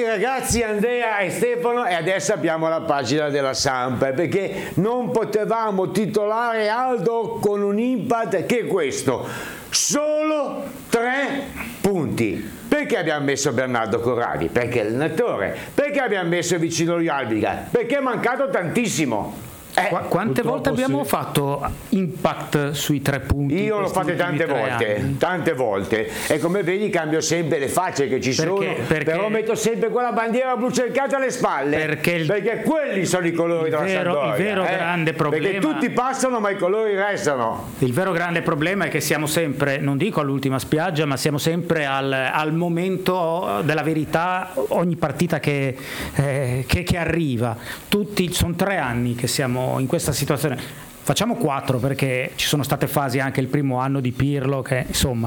bravi ragazzi Andrea e Stefano, e adesso abbiamo la pagina della Samp, perché non potevamo titolare Aldo con un impact che è questo, solo 3 punti. Perché abbiamo messo Bernardo Corradi? Perché è allenatore. Perché abbiamo messo vicino gli Albiga? Perché è mancato tantissimo. Quante volte abbiamo fatto impact sui 3 punti? Io l'ho fatto tante volte, e come vedi cambio sempre le facce che ci sono, però metto sempre quella bandiera blu cercata alle spalle, perché quelli sono i colori della Sampdoria. Il vero grande problema, perché tutti passano ma i colori restano. Il vero grande problema è che siamo sempre, non dico all'ultima spiaggia, ma siamo sempre al momento della verità ogni partita che arriva. Sono 3 anni che siamo in questa situazione, facciamo 4 perché ci sono state fasi anche il primo anno di Pirlo che insomma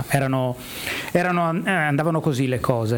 andavano così le cose.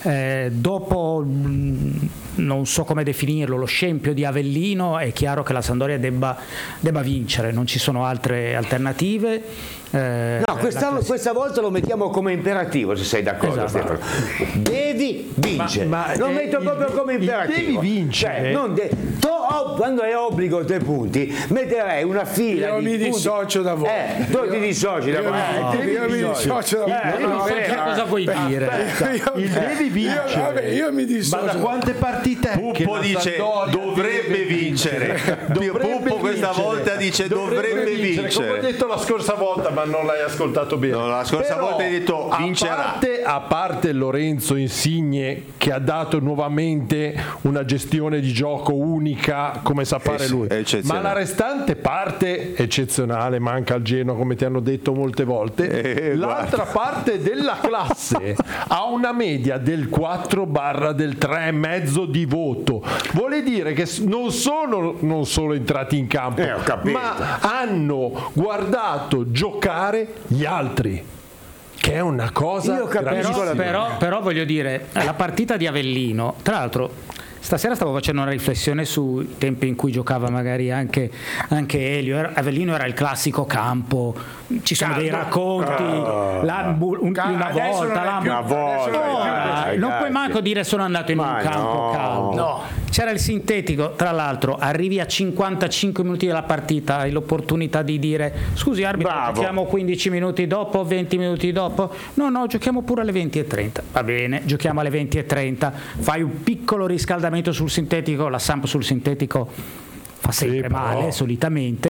Dopo non so come definirlo, lo scempio di Avellino, è chiaro che la Sampdoria debba vincere, non ci sono altre alternative. No, questa volta lo mettiamo come imperativo, se sei d'accordo, esatto. Stefano. Devi vincere, lo metto proprio come imperativo. Devi vincere. Quando è obbligo 3 punti, metterei una fila io di mi dissocio da voi. Tu ti dissoci da voi. Io mi dissocio da voi. Cosa vuoi dire? Il devi vincere. Io mi dissocio. Ma da quante partite? Puppo dice dovrebbe vincere. Puppo questa volta dice dovrebbe vincere. Come ho detto la scorsa volta, ma non l'hai ascoltato bene. No, la scorsa volta hai detto vincerà. A parte Lorenzo Insigne, che ha dato nuovamente una gestione di gioco unica come sa fare lui, ma la restante parte eccezionale, manca al Genoa come ti hanno detto molte volte, l'altra parte della classe ha una media del 4 / del 3,5 di voto. Vuole dire che non solo entrati in campo, ma hanno guardato giocare gli altri, che è una cosa. Io capisco però voglio dire, la partita di Avellino, tra l'altro stasera stavo facendo una riflessione sui tempi in cui giocava magari anche Elio. Avellino era il classico campo, ci sono dei racconti, una volta non puoi manco dire sono andato in un campo caldo. No. C'era il sintetico, tra l'altro arrivi a 55 minuti della partita, hai l'opportunità di dire scusi arbitro, giochiamo 15 minuti dopo, 20 minuti dopo, no, giochiamo pure alle 20:30, va bene, giochiamo alle 20:30, fai un piccolo riscaldamento sul sintetico, la Samp sul sintetico fa sempre male solitamente.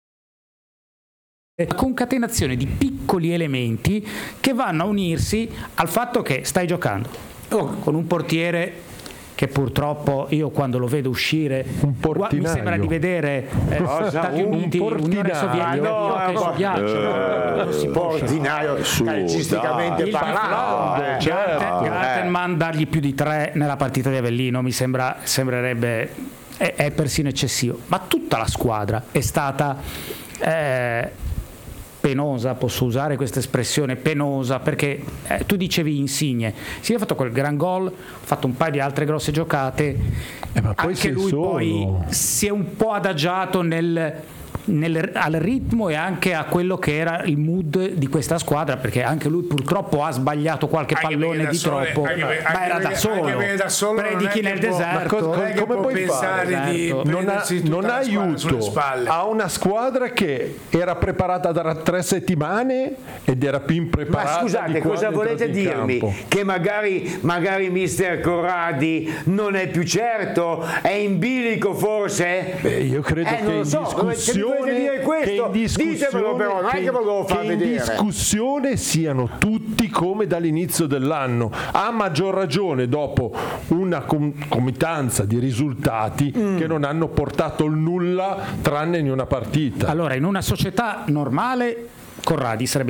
Concatenazione di piccoli elementi che vanno a unirsi al fatto che stai giocando con un portiere che purtroppo io quando lo vedo uscire mi sembra di vedere Stati Uniti, Unione Sovietica che su ghiaccio, portinaio calcisticamente parlando. Gartenman dargli più di 3 nella partita di Avellino mi sembrerebbe è persino eccessivo, ma tutta la squadra è stata penosa, posso usare questa espressione, penosa, perché tu dicevi Insigne, sì, ha fatto quel gran gol, ha fatto un paio di altre grosse giocate, ma poi anche lui poi si è un po' adagiato al ritmo e anche a quello che era il mood di questa squadra, perché anche lui purtroppo ha sbagliato qualche pallone di troppo, ma era da solo, predichi nel deserto, come puoi pensare di non ha aiuto a una squadra che era preparata da 3 settimane ed era più impreparata. Ma scusate, cosa volete dirmi? Che magari mister Corradi non è più certo, è in bilico forse? Io credo che in discussione dire questo, ditemelo, però non è che volevo far vedere. In discussione siano tutti come dall'inizio dell'anno, a maggior ragione dopo una comitanza di risultati che non hanno portato il nulla tranne in una partita. Allora, in una società normale Corradi sarebbe